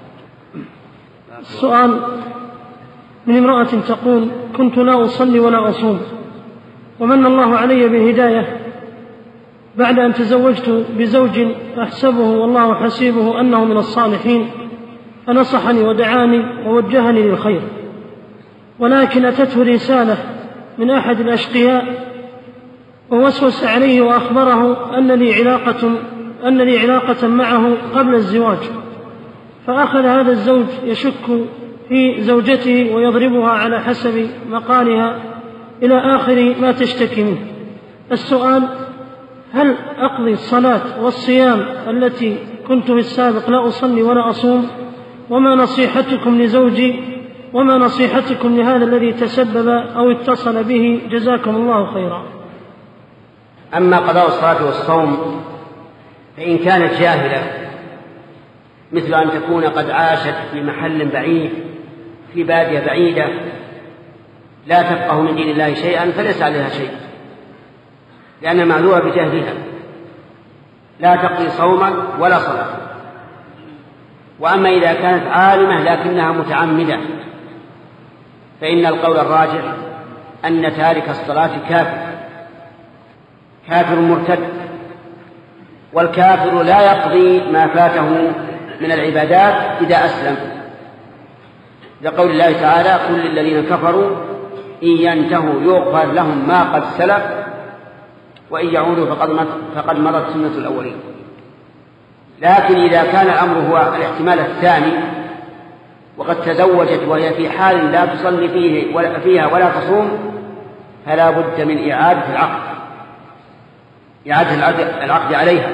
السؤال من امرأة تقول: كنت لا أصلي ولا أصوم ومن الله علي بالهداية بعد أن تزوجت بزوج أحسبه والله حسيبه أنه من الصالحين، فنصحني ودعاني ووجهني للخير، ولكن أتته رسالة من أحد الأشقياء ووسوس عليه وأخبره أن لي علاقة, أن لي علاقة معه قبل الزواج، فأخذ هذا الزوج يشك في زوجته ويضربها على حسب مقالها إلى آخر ما تشتكي منه. السؤال: هل أقضي الصلاة والصيام التي كنت في السابق لا أصلي ولا أصوم؟ وما نصيحتكم لزوجي وما نصيحتكم لهذا الذي تسبب أو اتصل به؟ جزاكم الله خيرا. أما قضاء الصلاة والصوم فإن كانت جاهلة مثل أن تكون قد عاشت في محل بعيد في بادية بعيدة لا تفقه من دين الله شيئا فليس عليها شيء، لأن معذورة بجهلها لا تقضي صوما ولا صلاة. وأما إذا كانت عالمة لكنها متعمدة فإن القول الراجح أن تارك الصلاة كافر كافر مرتد، والكافر لا يقضي ما فاته من العبادات إذا أسلم، لقول الله تعالى: قل للذين كفروا إن ينتهوا يغفر لهم ما قد سلف وإن يعودوا فقد مرت سنة الأولين. لكن إذا كان الأمر هو الاحتمال الثاني وقد تزوجت وهي في حال لا تصلي فيه ولا فيها ولا تصوم فلا بد من إعادة العقد إعادة العقد عليها،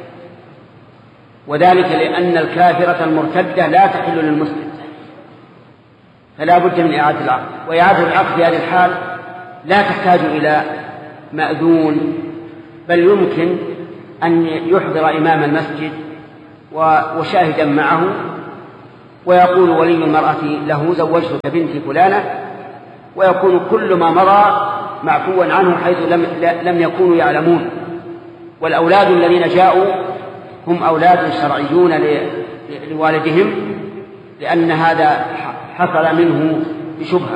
وذلك لأن الكافرة المرتدة لا تحل للمسلم، فلا بد من إعادة العقد. وإعادة العقد في هذه الحال لا تحتاج إلى مأذون، بل يمكن أن يحضر إمام المسجد وشاهدا معه ويقول ولي المرأة له: زوجتك بنتي فلانة ويكون كل ما مضى معفوا عنه حيث لم, لم يكونوا يعلمون. والأولاد الذين جاءوا هم أولاد شرعيون لوالدهم، لأن هذا حصل منه بشبهة.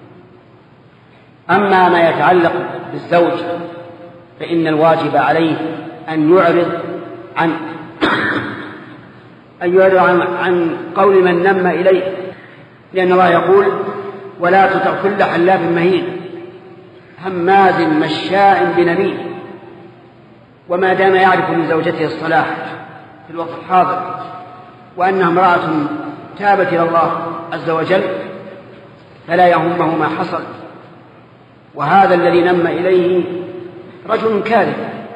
أما ما يتعلق بالزوج فإن الواجب عليه أن يعرض عن أن يعرض عن, عن قول من نم إليه، لأن الله يقول: ولا تطع كل حلاف مهين هماز مشاء بنميم. وما دام يعرف لزوجته الصلاح في الوقت الحاضر وأنها امرأة تابت إلى الله عز وجل فلا يهمه ما حصل. وهذا الذي نم إليه رجل كاذب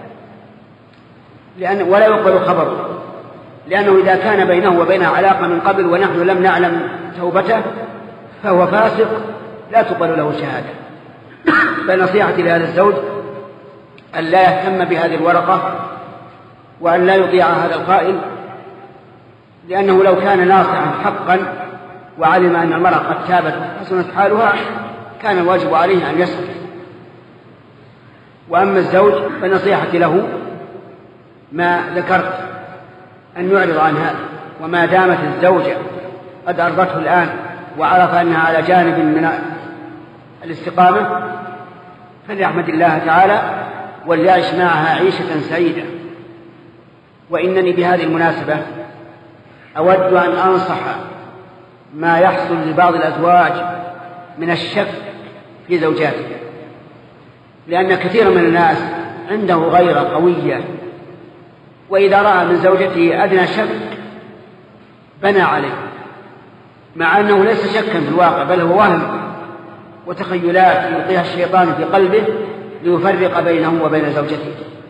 لأن ولا يقبل خبره، لأنه إذا كان بينه وبينها علاقة من قبل ونحن لم نعلم توبته فهو فاسق لا تقبل له شهادة. فنصيحتي لهذا الزوج أن لا يهتم بهذه الورقة وأن لا يطيع هذا القائل، لأنه لو كان ناصحا حقا وعلم أن المرأة قد تابت وحسنت حالها كان الواجب عليه أن يسكت. وأما الزوج فنصيحتي له ما ذكرت، أن يعرض عن هذا. وما دامت الزوجة قد أرضته الآن وعرف أنها على جانب من الاستقامة فليحمد الله تعالى وليعش معها عيشة سعيدة. وإنني بهذه المناسبة أود أن أنصح ما يحصل لبعض الأزواج من الشك في زوجاته، لأن كثير من الناس عنده غيرة قوية، وإذا رأى من زوجته أدنى شك بنى عليه، مع أنه ليس شكا في الواقع بل هو وهم وتخيلات يلقيها الشيطان في قلبه ليفرق بينه وبين زوجته.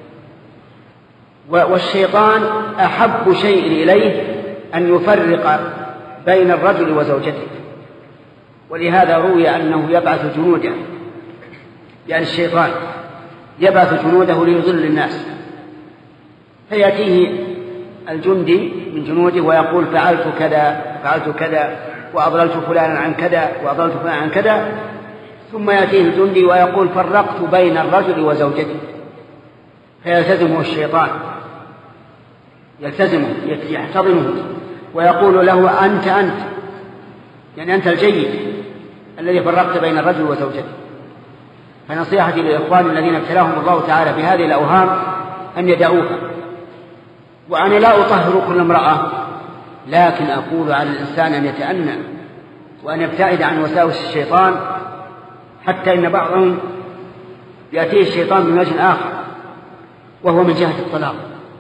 والشيطان أحب شيء إليه أن يفرق بين الرجل وزوجته، ولهذا روي أنه يبعث جنوده، يعني الشيطان يبعث جنوده ليضل الناس، فيأتيه الجندي من جنوده ويقول: فعلت كذا فعلت كذا وأضللت فلانا عن كذا وأضللت فلانا عن كذا، ثم يأتيه الجندي ويقول: فرقت بين الرجل وزوجته، فيلتزمه الشيطان يلتزمه يحتضنه ويقول له: أنت أنت يعني أنت الجيد الذي فرقت بين الرجل وزوجته. فنصيحتي للإخوان الذين ابتلاهم الله تعالى بهذه الأوهام أن يدعوها. وأنا لا أطهر كل امرأة، لكن أقول على الإنسان أن يتأنى وأن يبتعد عن وساوس الشيطان، حتى إن بعضهم يأتيه الشيطان من وجه آخر وهو من جهة الطلاق.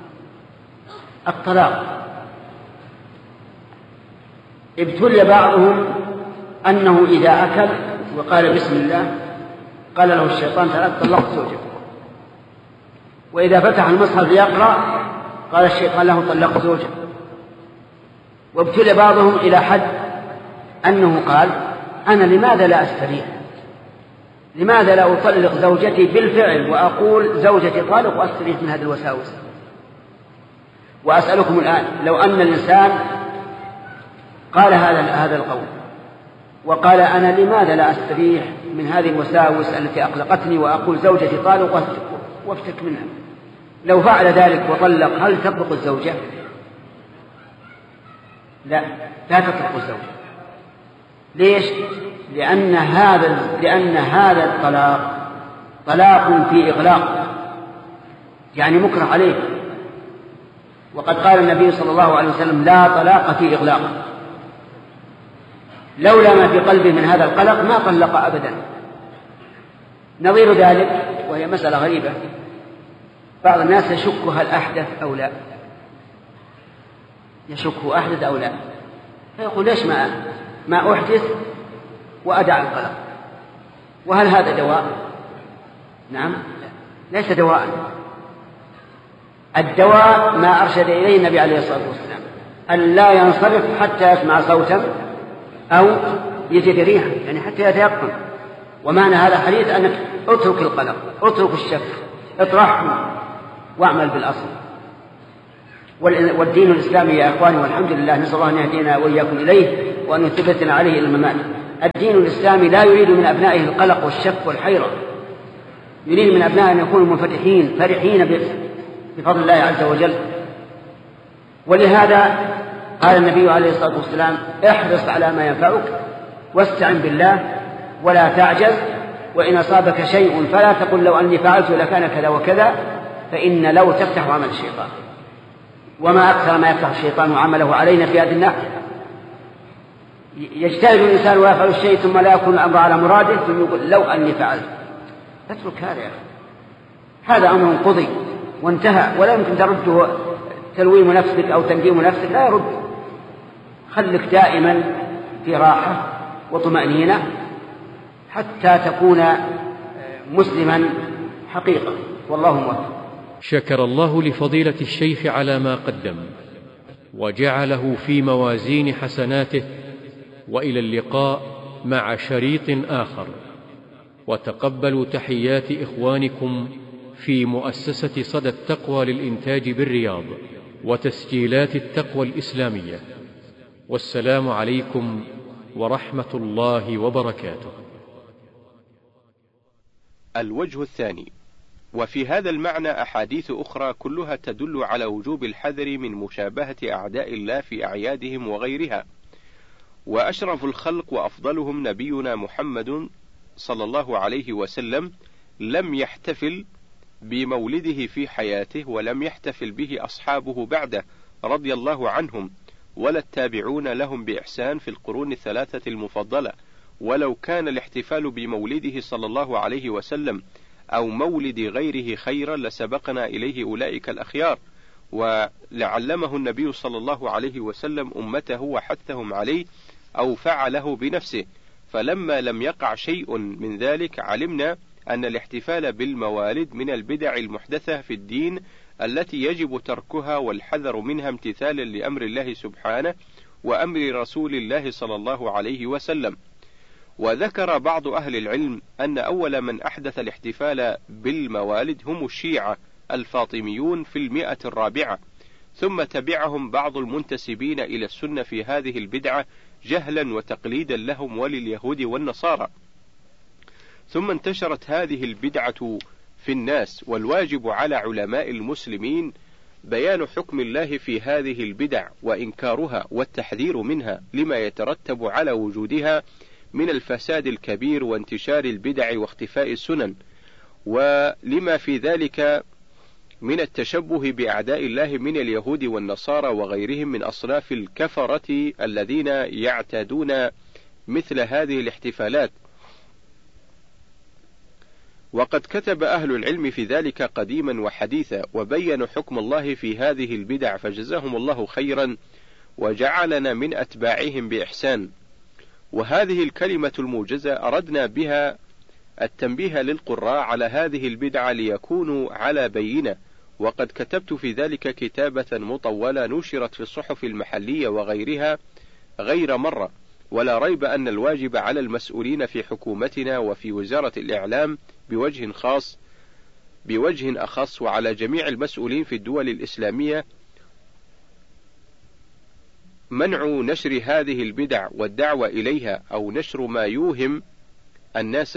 الطلاق ابتلي بعضهم أنه إذا أكل وقال بسم الله قال له الشيطان: طلقت زوجك. وإذا فتح المصحف ليقرأ قال الشيطان له: طلقت زوجك. وابتلي بعضهم إلى حد أنه قال: أنا لماذا لا أستريح؟ لماذا لا أطلق زوجتي بالفعل وأقول زوجتي طالق وأستريح من هذه الوساوس؟ وأسألكم الآن، لو أن الإنسان قال هذا هذا القول وقال: أنا لماذا لا أستريح من هذه الوساوس التي أقلقتني وأقول زوجتي طالق وافتك منها، لو فعل ذلك وطلق هل تطلق الزوجة؟ لا، لا تطلق الزوجة. ليش؟ لأن هذا لأن هذا الطلاق طلاق في إغلاق، يعني مكره عليه. وقد قال النبي صلى الله عليه وسلم: لا طلاق في إغلاق. لولا ما في قلبه من هذا القلق ما طلق أبدا. نظير ذلك، وهي مسألة غريبة، بعض الناس يشك هل أحدث أو لا، يشك أحدث أو لا، فيقول: ليش ما ما أحدث وأدع القلق؟ وهل هذا دواء؟ نعم، ليس دواء. الدواء ما أرشد إليه النبي عليه الصلاة والسلام، أن لا ينصرف حتى يسمع صوتا أو يجد ريحا، يعني حتى يتيقن. ومعنى هذا الحديث أنك اترك القلق، اترك الشك، اطرحه واعمل بالأصل. والدين الإسلامي يا أخواني والحمد لله، نسأل الله أن يهدينا وإياكم إليه وأن يثبتنا عليه إلى الممات. الدين الإسلامي لا يريد من أبنائه القلق والشك والحيرة، يريد من أبنائه أن يكونوا منفتحين فرحين بفضل الله عز وجل. ولهذا قال النبي عليه الصلاة والسلام: احرص على ما ينفعك واستعن بالله ولا تعجز، وإن أصابك شيء فلا تقل لو أني فعلت لكان كذا وكذا، فإن لو تفتح عمل الشيطان، وما أكثر ما يفتح الشيطان عمله علينا في هذه الناحية. يجتهد الإنسان ويفعل الشيء ثم لا يكون الأمر على مراده ثم يقول لو أني فعلت. اترك هذا يا أخي، هذا أمر قضي وانتهى، ولا يمكن ترده تلويم نفسك أو تنديم نفسك، لا يرد. خلك دائما في راحة وطمأنينة حتى تكون مسلما حقيقة، والله موفق. شكر الله لفضيلة الشيخ على ما قدم وجعله في موازين حسناته، وإلى اللقاء مع شريط آخر. وتقبلوا تحيات إخوانكم في مؤسسة صدى التقوى للإنتاج بالرياض وتسجيلات التقوى الإسلامية. والسلام عليكم ورحمة الله وبركاته. الوجه الثاني: وفي هذا المعنى أحاديث أخرى كلها تدل على وجوب الحذر من مشابهة أعداء الله في أعيادهم وغيرها. وأشرف الخلق وأفضلهم نبينا محمد صلى الله عليه وسلم لم يحتفل بمولده في حياته، ولم يحتفل به أصحابه بعده رضي الله عنهم، ولا التابعون لهم بإحسان في القرون الثلاثة المفضلة. ولو كان الاحتفال بمولده صلى الله عليه وسلم أو مولد غيره خيرا لسبقنا إليه أولئك الأخيار، ولعلمه النبي صلى الله عليه وسلم أمته وحثهم عليه أو فعله بنفسه. فلما لم يقع شيء من ذلك علمنا أن الاحتفال بالموالد من البدع المحدثة في الدين التي يجب تركها والحذر منها امتثالا لأمر الله سبحانه وأمر رسول الله صلى الله عليه وسلم. وذكر بعض أهل العلم أن أول من أحدث الاحتفال بالموالد هم الشيعة الفاطميون في المئة الرابعة، ثم تبعهم بعض المنتسبين إلى السنة في هذه البدعة جهلا وتقليدا لهم ولليهود والنصارى. ثم انتشرت هذه البدعة في الناس، والواجب على علماء المسلمين بيان حكم الله في هذه البدع وإنكارها والتحذير منها لما يترتب على وجودها من الفساد الكبير وانتشار البدع واختفاء السنن، ولما في ذلك من التشبه بأعداء الله من اليهود والنصارى وغيرهم من أصناف الكفرة الذين يعتادون مثل هذه الاحتفالات. وقد كتب أهل العلم في ذلك قديما وحديثا، وبينوا حكم الله في هذه البدع، فجزاهم الله خيرا وجعلنا من أتباعهم بإحسان. وهذه الكلمة الموجزة أردنا بها التنبيه للقراء على هذه البدعة ليكونوا على بينة. وقد كتبت في ذلك كتابة مطولة نشرت في الصحف المحلية وغيرها غير مرة. ولا ريب أن الواجب على المسؤولين في حكومتنا وفي وزارة الإعلام بوجه خاص بوجه أخص، وعلى جميع المسؤولين في الدول الإسلامية منع نشر هذه البدع والدعوة إليها، أو نشر ما يوهم الناس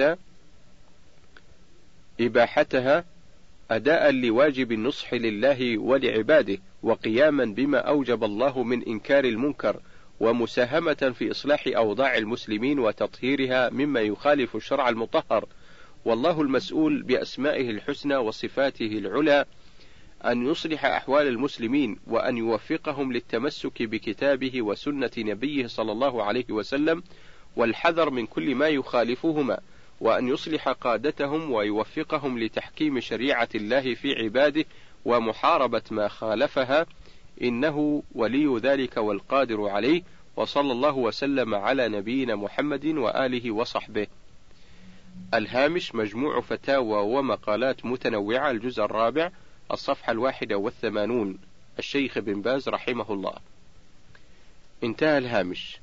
إباحتها، أداء لواجب النصح لله ولعباده، وقياما بما أوجب الله من إنكار المنكر، ومساهمة في إصلاح أوضاع المسلمين وتطهيرها مما يخالف الشرع المطهر. والله المسؤول بأسمائه الحسنى وصفاته العلى أن يصلح أحوال المسلمين، وأن يوفقهم للتمسك بكتابه وسنة نبيه صلى الله عليه وسلم، والحذر من كل ما يخالفهما، وأن يصلح قادتهم ويوفقهم لتحكيم شريعة الله في عباده ومحاربة ما خالفها، إنه ولي ذلك والقادر عليه. وصلى الله وسلم على نبينا محمد وآله وصحبه. الهامش: مجموع فتاوى ومقالات متنوعة، الجزء الرابع، الصفحة الواحدة والثمانون، الشيخ بن باز رحمه الله. انتهى الهامش.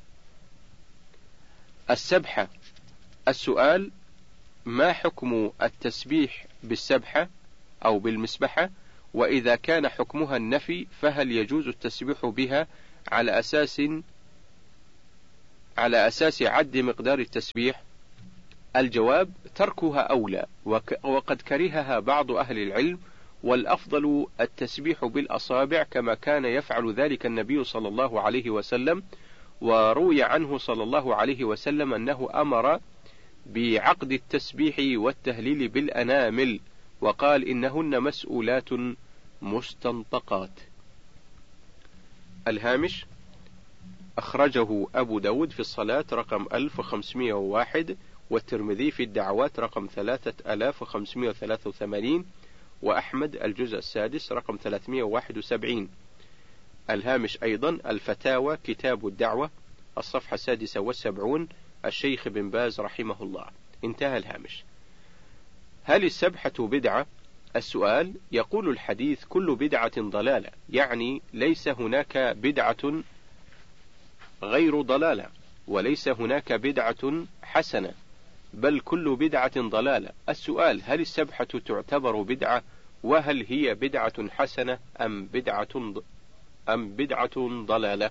السبحة. السؤال: ما حكم التسبيح بالسبحة أو بالمسبحة؟ وإذا كان حكمها النفي فهل يجوز التسبيح بها على أساس على أساس عد مقدار التسبيح؟ الجواب: تركها أولى، وقد كرهها بعض أهل العلم، والأفضل التسبيح بالأصابع كما كان يفعل ذلك النبي صلى الله عليه وسلم. وروي عنه صلى الله عليه وسلم أنه أمر بعقد التسبيح والتهليل بالأنامل، وقال: إنهن مسؤولات مستنطقات. الهامش: أخرجه أبو داود في الصلاة رقم ألف وخمسمائة وواحد، والترمذي في الدعوات رقم ثلاثة آلاف وخمسمائة وثلاثة وثمانين، وأحمد الجزء السادس رقم ثلاثمائة وواحد وسبعين. الهامش أيضا: الفتاوى كتاب الدعوة الصفحة السادسة والسبعون، الشيخ بن باز رحمه الله. انتهى الهامش. هل السبحة بدعة؟ السؤال: يقول الحديث: كل بدعة ضلالة، يعني ليس هناك بدعة غير ضلالة، وليس هناك بدعة حسنة، بل كل بدعة ضلالة. السؤال: هل السبحة تعتبر بدعة؟ وهل هي بدعة حسنة أم بدعة أم بدعة ضلالة؟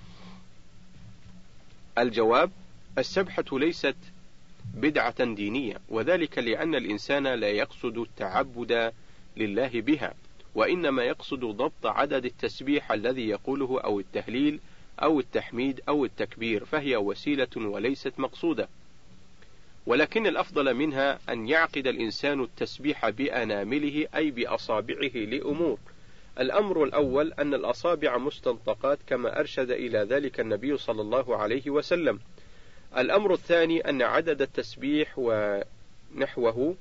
الجواب: السبحة ليست بدعة دينية، وذلك لأن الإنسان لا يقصد التعبد لله بها، وإنما يقصد ضبط عدد التسبيح الذي يقوله، أو التهليل أو التحميد أو التكبير، فهي وسيلة وليست مقصودة. ولكن الأفضل منها أن يعقد الإنسان التسبيح بأنامله، أي بأصابعه، لأمور. الأمر الأول أن الأصابع مستنطقات كما أرشد إلى ذلك النبي صلى الله عليه وسلم. الأمر الثاني أن عدد التسبيح ونحوه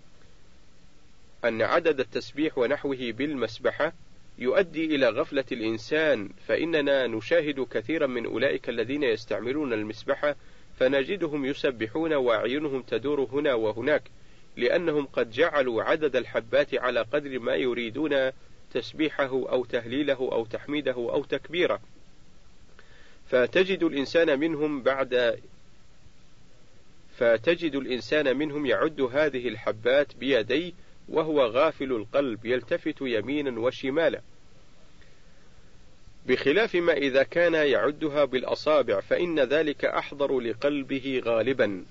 أن عدد التسبيح ونحوه بالمسبحة يؤدي إلى غفلة الإنسان، فإننا نشاهد كثيرا من أولئك الذين يستعملون المسبحة فنجدهم يسبحون وأعينهم تدور هنا وهناك، لأنهم قد جعلوا عدد الحبات على قدر ما يريدون تسبيحه أو تهليله أو تحميده أو تكبيره، فتجد الإنسان منهم بعد فتجد الإنسان منهم يعد هذه الحبات بيديه وهو غافل القلب، يلتفت يمينا وشمالا، بخلاف ما إذا كان يعدها بالأصابع، فإن ذلك أحضر لقلبه غالبا.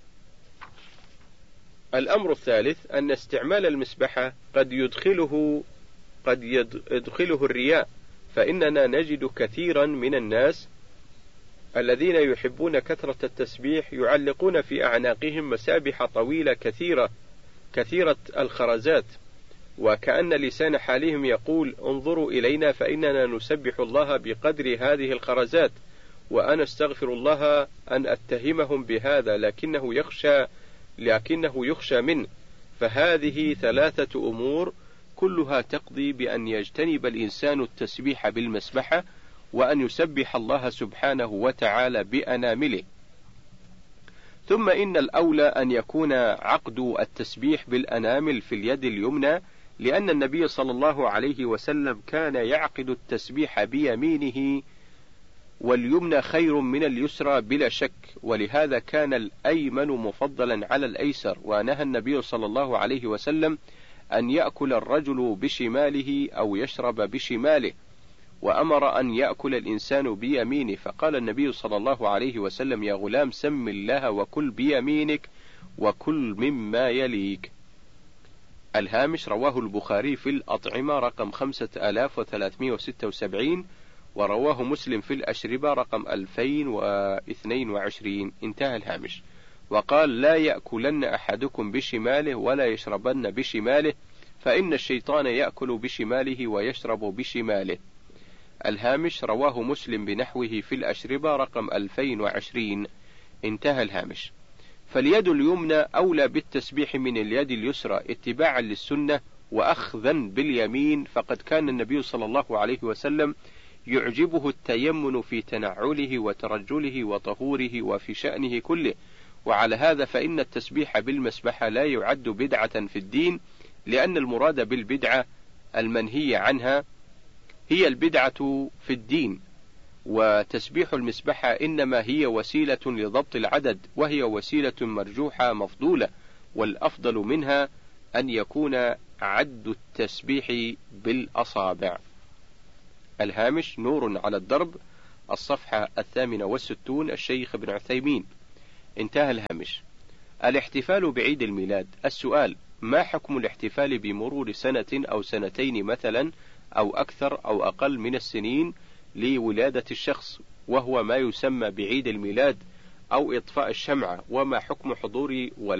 الأمر الثالث أن استعمال المسبحة قد يدخله قد يدخله الرياء، فإننا نجد كثيرا من الناس الذين يحبون كثرة التسبيح يعلقون في أعناقهم مسابح طويلة كثيرة كثيرة الخرزات، وكأن لسان حالهم يقول: انظروا إلينا فإننا نسبح الله بقدر هذه الخرزات، وأنا استغفر الله أن أتهمهم بهذا، لكنه يخشى لكنه يخشى منه. فهذه ثلاثة أمور كلها تقضي بأن يجتنب الإنسان التسبيح بالمسبحة، وأن يسبح الله سبحانه وتعالى بأنامله. ثم إن الأولى أن يكون عقد التسبيح بالأنامل في اليد اليمنى، لأن النبي صلى الله عليه وسلم كان يعقد التسبيح بيمينه، واليمنى خير من اليسرى بلا شك، ولهذا كان الأيمن مفضلا على الأيسر. ونهى النبي صلى الله عليه وسلم أن يأكل الرجل بشماله أو يشرب بشماله، وأمر أن يأكل الإنسان بيمينه، فقال النبي صلى الله عليه وسلم: يا غلام سم الله وكل بيمينك وكل مما يليك. الهامش: رواه البخاري في الأطعمة رقم خمسة آلاف وثلاثمائة وستة وسبعين، ورواه مسلم في الأشربة رقم ألفين واثنين وعشرين. انتهى الهامش. وقال: لا يأكلن أحدكم بشماله ولا يشربن بشماله، فإن الشيطان يأكل بشماله ويشرب بشماله. الهامش: رواه مسلم بنحوه في الأشربة رقم ألفين وعشرين. انتهى الهامش. فاليد اليمنى أولى بالتسبيح من اليد اليسرى اتباعا للسنة وأخذا باليمين، فقد كان النبي صلى الله عليه وسلم يعجبه التيمن في تنعله وترجله وطهوره وفي شأنه كله. وعلى هذا فإن التسبيح بالمسبحة لا يعد بدعة في الدين، لأن المراد بالبدعة المنهي عنها هي البدعة في الدين، وتسبيح المسبحة إنما هي وسيلة لضبط العدد، وهي وسيلة مرجوحة مفضولة، والأفضل منها أن يكون عد التسبيح بالأصابع. الهامش: نور على الدرب الصفحة الثامنة والستون، الشيخ ابن عثيمين. انتهى الهامش. الاحتفال بعيد الميلاد. السؤال: ما حكم الاحتفال بمرور سنة أو سنتين مثلا أو أكثر أو أقل من السنين لولادة الشخص، وهو ما يسمى بعيد الميلاد أو إطفاء الشمعة، وما حكم حضور